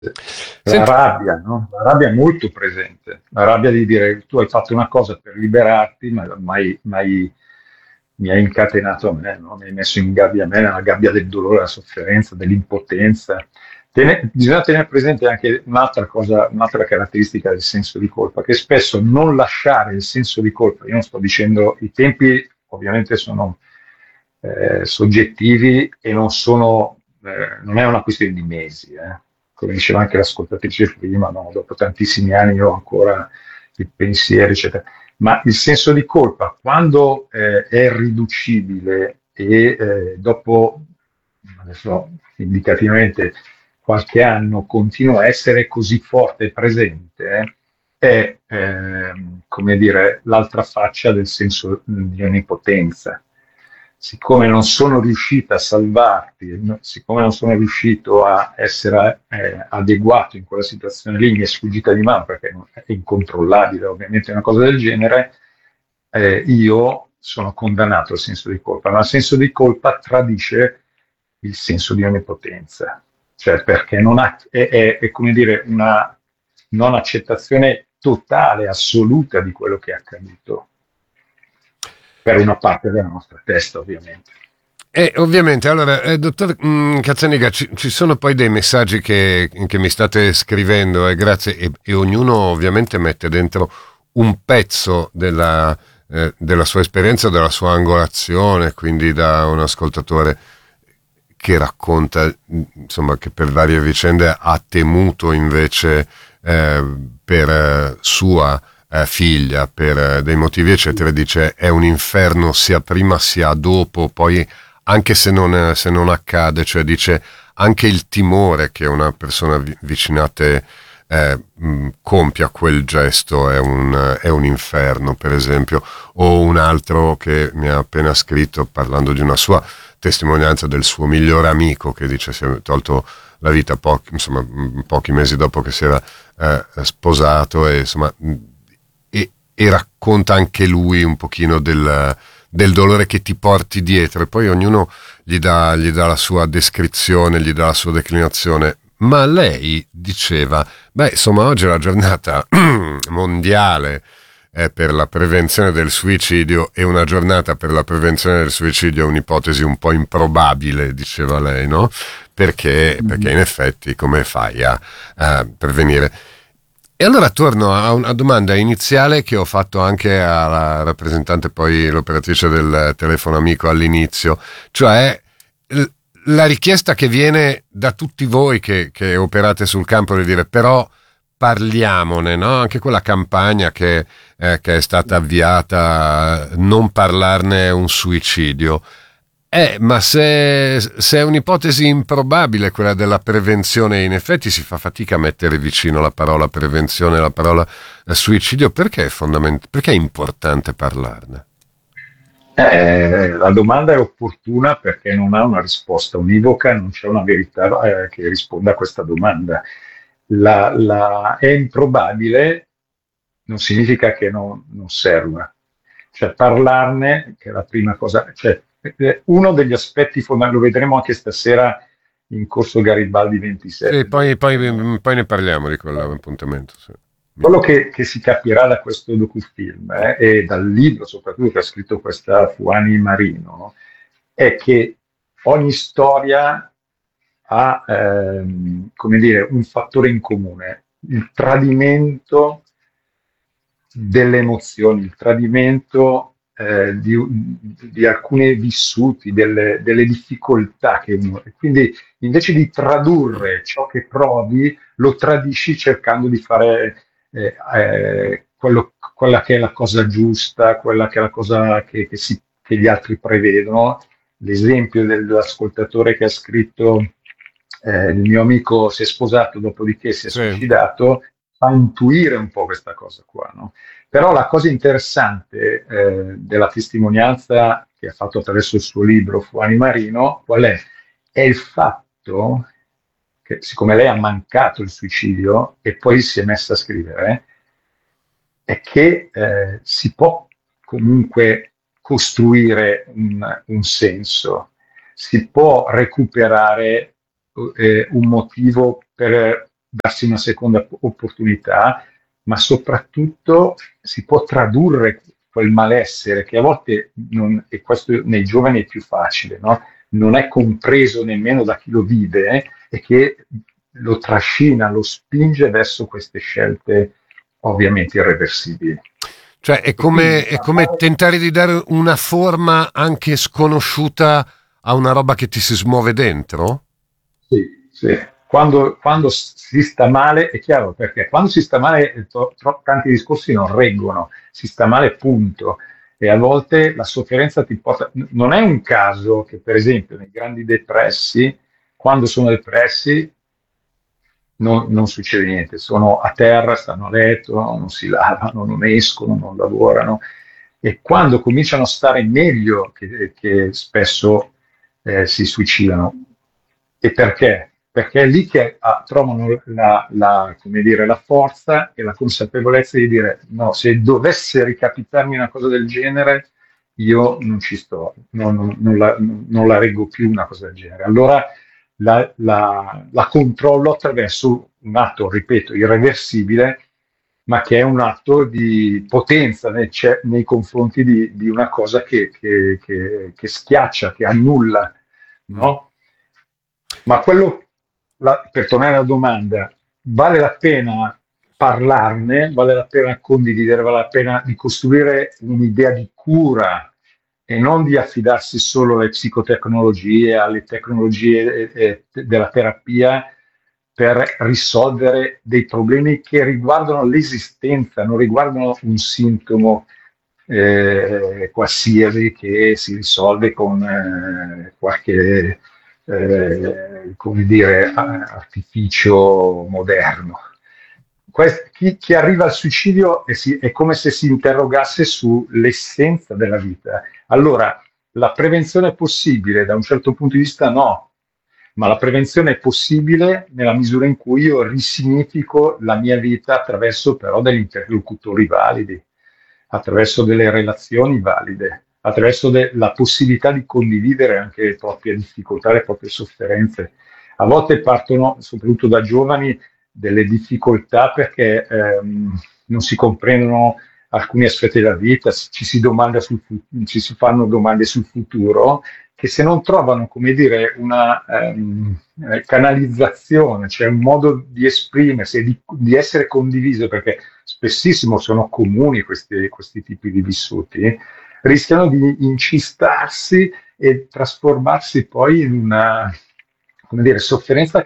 La Senti, rabbia, no? La rabbia è molto presente, la rabbia di dire tu hai fatto una cosa per liberarti, ma mi hai incatenato a me, no? Mi hai messo in gabbia a me, nella gabbia del dolore, della sofferenza, dell'impotenza. Bisogna tenere presente anche un'altra cosa, un'altra caratteristica del senso di colpa, che spesso non lasciare il senso di colpa, io non sto dicendo i tempi ovviamente sono soggettivi e non è una questione di mesi, come diceva anche l'ascoltatrice prima, no? Dopo tantissimi anni io ho ancora il pensiero, eccetera. Ma il senso di colpa, quando è riducibile e dopo, adesso indicativamente, qualche anno continua a essere così forte e presente, è, come dire, l'altra faccia del senso di onnipotenza. Siccome non sono riuscito a salvarti, siccome non sono riuscito a essere adeguato in quella situazione lì, mi è sfuggita di mano perché è incontrollabile, ovviamente una cosa del genere, io sono condannato al senso di colpa, ma il senso di colpa tradisce il senso di onnipotenza, cioè perché non ha, è come dire una non accettazione totale, assoluta di quello che è accaduto per una parte della nostra testa, ovviamente. ovviamente, allora, dottor Cazzaniga, ci sono poi dei messaggi che mi state scrivendo, grazie, e ognuno ovviamente mette dentro un pezzo della sua esperienza, della sua angolazione, quindi da un ascoltatore che racconta, insomma, che per varie vicende ha temuto invece per sua figlia, per dei motivi eccetera, dice è un inferno sia prima sia dopo, poi anche se non accade, cioè dice anche il timore che una persona vicina a te compia quel gesto è un inferno, per esempio. O un altro che mi ha appena scritto parlando di una sua testimonianza del suo migliore amico che dice si è tolto la vita insomma, pochi mesi dopo che si era sposato e insomma e racconta anche lui un pochino del dolore che ti porti dietro e poi ognuno gli dà la sua descrizione, gli dà la sua declinazione. Ma lei diceva, beh, insomma, oggi è la giornata mondiale per la prevenzione del suicidio e una giornata per la prevenzione del suicidio è un'ipotesi un po' improbabile, diceva lei, no? Perché in effetti come fai a prevenire? E allora torno a una domanda iniziale che ho fatto anche alla rappresentante, poi l'operatrice del telefono amico all'inizio, cioè la richiesta che viene da tutti voi che operate sul campo di dire però parliamone, no? Anche quella campagna che è stata avviata, non parlarne è un suicidio. Ma se è un'ipotesi improbabile quella della prevenzione, in effetti si fa fatica a mettere vicino la parola prevenzione e la parola suicidio, perché perché è importante parlarne? La domanda è opportuna perché non ha una risposta univoca, non c'è una verità che risponda a questa domanda. È improbabile, non significa che non serva. Cioè parlarne, che è la prima cosa, cioè, uno degli aspetti fondamentali, lo vedremo anche stasera in corso Garibaldi Sì, 27. poi ne parliamo di quell'appuntamento. Sì. Quello che si capirà da questo docufilm e dal libro soprattutto che ha scritto questa Fuani Marino è che ogni storia ha come dire, un fattore in comune, il tradimento delle emozioni, il tradimento di alcuni vissuti, delle difficoltà che uno. E quindi invece di tradurre ciò che provi, lo tradisci cercando di fare quella che è la cosa giusta, quella che è la cosa che gli altri prevedono. L'esempio dell'ascoltatore che ha scritto il mio amico si è sposato, dopodiché si è Sì. suicidato, fa intuire un po' questa cosa qua, no? Però la cosa interessante della testimonianza che ha fatto attraverso il suo libro Fuani Marino, qual è? È il fatto che siccome lei ha mancato il suicidio e poi si è messa a scrivere, è che si può comunque costruire un senso, si può recuperare un motivo per darsi una seconda opportunità, ma soprattutto si può tradurre quel malessere che a volte, e questo nei giovani è più facile, no? Non è compreso nemmeno da chi lo vive, e che lo trascina, lo spinge verso queste scelte ovviamente irreversibili. Cioè E quindi è come tentare di dare una forma anche sconosciuta a una roba che ti si smuove dentro? sì, sì. Quando si sta male, è chiaro perché quando si sta male tanti discorsi non reggono, si sta male punto. E a volte la sofferenza ti porta. Non è un caso che, per esempio, nei grandi depressi, quando sono depressi, non succede niente, sono a terra, stanno a letto, non si lavano, non escono, non lavorano. E quando cominciano a stare meglio, che spesso si suicidano. E perché? Perché è lì che trovano come dire, la forza e la consapevolezza di dire no, se dovesse ricapitarmi una cosa del genere, io non ci sto, non la reggo più una cosa del genere. Allora la controllo attraverso un atto, ripeto, irreversibile, ma che è un atto di potenza nei confronti di una cosa che schiaccia, che annulla, Mm. no? Ma per tornare alla domanda, vale la pena parlarne, vale la pena condividere, vale la pena di costruire un'idea di cura e non di affidarsi solo alle psicotecnologie, alle tecnologie della terapia per risolvere dei problemi che riguardano l'esistenza, non riguardano un sintomo qualsiasi che si risolve con qualche come dire, artificio moderno. Chi arriva al suicidio è come se si interrogasse sull'essenza della vita. Allora, la prevenzione è possibile? Da un certo punto di vista no, ma la prevenzione è possibile nella misura in cui io risignifico la mia vita attraverso però degli interlocutori validi, attraverso delle relazioni valide, attraverso la possibilità di condividere anche le proprie difficoltà, le proprie sofferenze. A volte partono, soprattutto da giovani, delle difficoltà perché non si comprendono alcuni aspetti della vita, ci si fanno domande sul futuro che se non trovano, come dire, una canalizzazione, cioè un modo di esprimersi e di essere condiviso, perché spessissimo sono comuni questi tipi di vissuti, rischiano di incistarsi e trasformarsi poi in una, come dire, sofferenza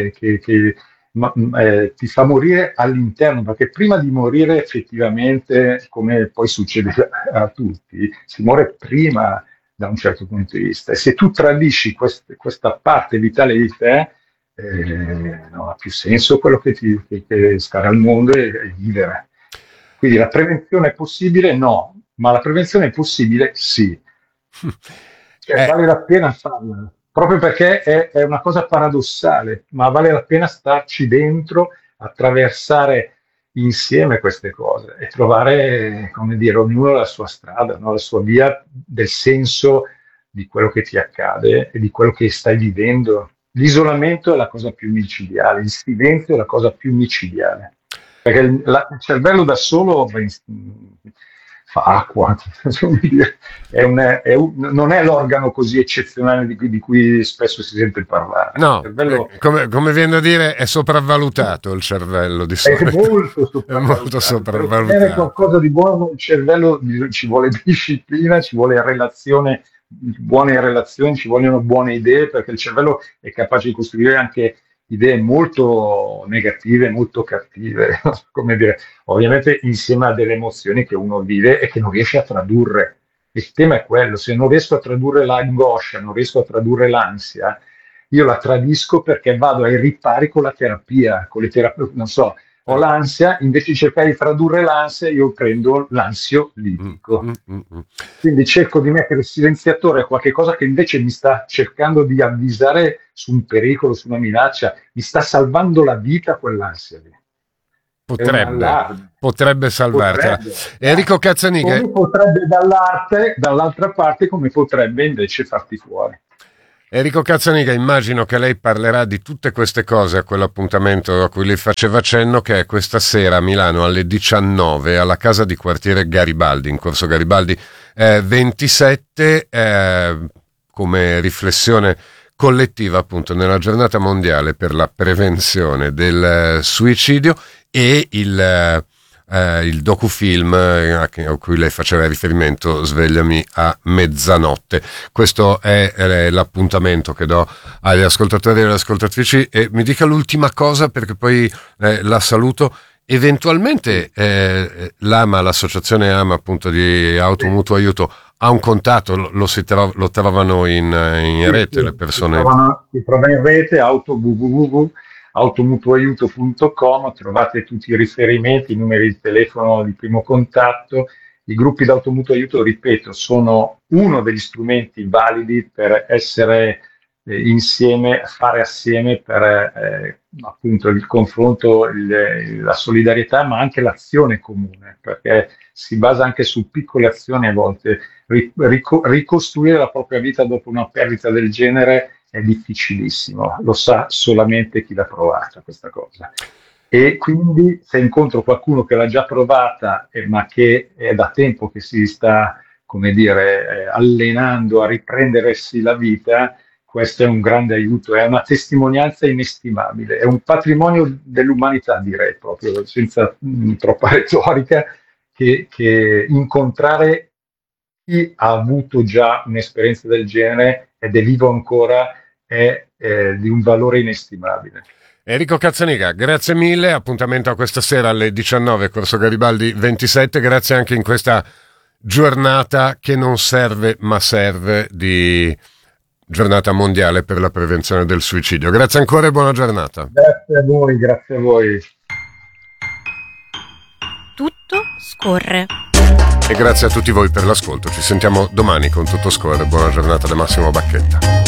che ti fa morire all'interno, perché prima di morire effettivamente, come poi succede a tutti, si muore prima da un certo punto di vista. E se tu tradisci questa parte vitale di te, non ha più senso quello che stare al mondo e vivere. Quindi la prevenzione è possibile? No, ma la prevenzione è possibile? Sì. Cioè, Eh, vale la pena farla, proprio perché è una cosa paradossale, ma vale la pena starci dentro, attraversare insieme queste cose e trovare, come dire, ognuno la sua strada, no? La sua via del senso di quello che ti accade e di quello che stai vivendo. L'isolamento è la cosa più micidiale, il silenzio è la cosa più micidiale, perché il cervello da solo fa acqua, non è l'organo così eccezionale di cui spesso si sente parlare. Il no, cervello come viene da dire, è sopravvalutato il cervello di è solito. molto È molto sopravvalutato. Per ottenere sopravvalutato. qualcosa di buono il cervello ci vuole disciplina, ci vuole relazione, buone relazioni, ci vogliono buone idee, perché il cervello è capace di costruire anche idee molto negative, molto cattive, come dire, ovviamente insieme a delle emozioni che uno vive e che non riesce a tradurre. Il tema è quello, se non riesco a tradurre l'angoscia, non riesco a tradurre l'ansia, io la tradisco perché vado ai ripari con la terapia, con le terapie, non so, ho Eh, l'ansia, invece di cercare di tradurre l'ansia, io prendo mm, l'ansiolitico. mm, mm, mm. Quindi cerco di mettere il silenziatore a qualche cosa che invece mi sta cercando di avvisare su un pericolo, su una minaccia, mi sta salvando la vita quell'ansia lì. È un Potrebbe, allarme. potrebbe salvartela. Potrebbe, Enrico Cazzaniga, come potrebbe dall'altra parte, come potrebbe invece farti fuori. Enrico Cazzaniga, immagino che lei parlerà di tutte queste cose a quell'appuntamento a cui lei faceva cenno, che è questa sera a Milano alle 19 alla casa di quartiere Garibaldi, in Corso Garibaldi 27, come riflessione collettiva appunto nella giornata mondiale per la prevenzione del suicidio, e il docufilm a cui lei faceva riferimento, Svegliami a mezzanotte. Questo è l'appuntamento che do agli ascoltatori e alle ascoltatrici, e mi dica l'ultima cosa perché poi la saluto. Eventualmente l'associazione AMA appunto di Automutuo Aiuto ha un contatto, lo trovano in rete le persone? Si trova in rete, automutuoaiuto.com, trovate tutti i riferimenti, i numeri di telefono di primo contatto. I gruppi d'automutuo aiuto, ripeto, sono uno degli strumenti validi per essere insieme, fare assieme per appunto il confronto, la solidarietà, ma anche l'azione comune, perché si basa anche su piccole azioni a volte. Ricostruire la propria vita dopo una perdita del genere è difficilissimo, lo sa solamente chi l'ha provata questa cosa. E quindi se incontro qualcuno che l'ha già provata, ma che è da tempo che si sta, come dire, allenando a riprendersi la vita, questo è un grande aiuto, è una testimonianza inestimabile, è un patrimonio dell'umanità, direi proprio, senza troppa retorica, che incontrare chi ha avuto già un'esperienza del genere ed è vivo ancora è di un valore inestimabile. Enrico Cazzaniga, grazie mille, appuntamento a questa sera alle 19, Corso Garibaldi 27, grazie anche in questa giornata che non serve ma serve, di giornata mondiale per la prevenzione del suicidio. Grazie ancora e buona giornata. Grazie a voi, grazie a voi. Tutto scorre. E grazie a tutti voi per l'ascolto, ci sentiamo domani con Tutto Scorre, buona giornata da Massimo Bacchetta.